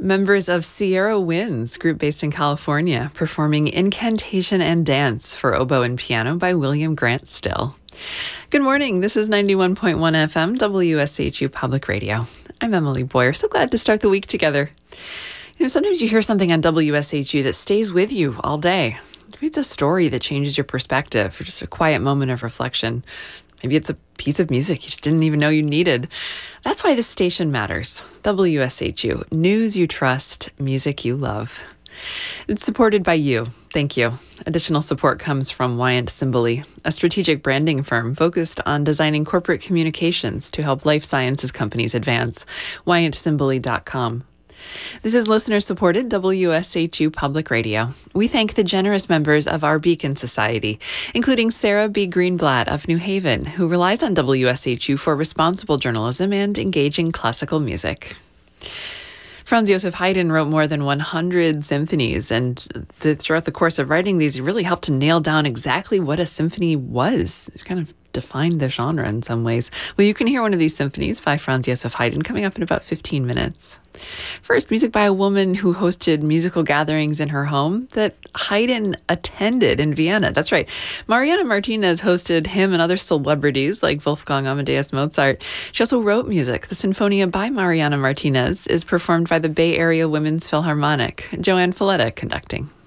Members of Sierra Winds, group based in California, performing Incantation and Dance for oboe and piano by William Grant Still. Good morning. This is 91.1 FM WSHU Public Radio. I'm Emily Boyer. So glad to start the week together. Sometimes you hear something on WSHU that stays with you all day. Maybe it's a story that changes your perspective or just a quiet moment of reflection. Maybe it's a piece of music you just didn't even know you needed. That's why this station matters. WSHU, news you trust, music you love. It's supported by you. Thank you. Additional support comes from Wyant Simboli, a strategic branding firm focused on designing corporate communications to help life sciences companies advance. WyantSimboli.com. This is listener-supported WSHU Public Radio. We thank the generous members of our Beacon Society, including Sarah B. Greenblatt of New Haven, who relies on WSHU for responsible journalism and engaging classical music. Franz Joseph Haydn wrote more than 100 symphonies, and throughout the course of writing these, he really helped to nail down exactly what a symphony was. It kind of defined the genre in some ways. Well, you can hear one of these symphonies by Franz Joseph Haydn coming up in about 15 minutes. First, music by a woman who hosted musical gatherings in her home that Haydn attended in Vienna. That's right. Mariana Martinez hosted him and other celebrities like Wolfgang Amadeus Mozart. She also wrote music. The Sinfonia by Mariana Martinez is performed by the Bay Area Women's Philharmonic. Joanne Falletta conducting.